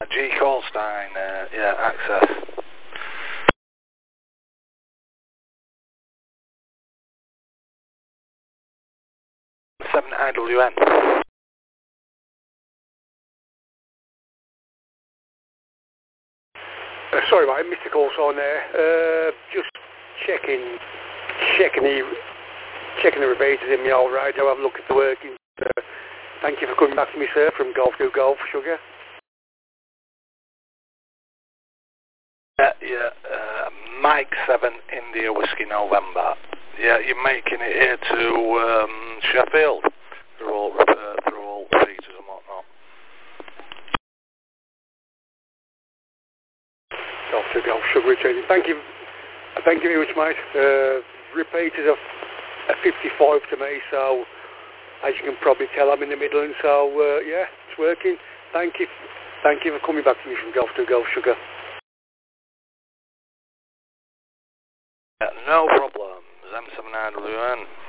G. Colstein, yeah, access. 7 IWN. Sorry, mate, I missed the call on there. Just checking the repeaters in my old radio. Have a look at the working. Thank you for coming back to me, sir, from Golf to Golf, Sugar. Yeah, Mike 7 India Whiskey November. Yeah, you're making it here to Sheffield through all features and whatnot. Golf to Golf, Sugar returning. Thank you very much, mate. Repeaters are 55 to me, so as you can probably tell, I'm in the Midlands, so yeah, it's working. Thank you for coming back to me from Golf to Golf, Sugar. No problems. M7 IWN.